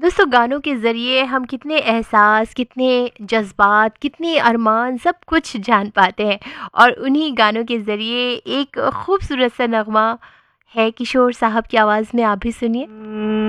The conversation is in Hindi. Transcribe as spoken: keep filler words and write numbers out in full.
दोस्तों, गानों के ज़रिए हम कितने एहसास, कितने जज़्बात, कितने अरमान सब कुछ जान पाते हैं। और उन्हीं गानों के ज़रिए एक खूबसूरत सा नगमा है किशोर साहब की आवाज़ में, आप भी सुनिए।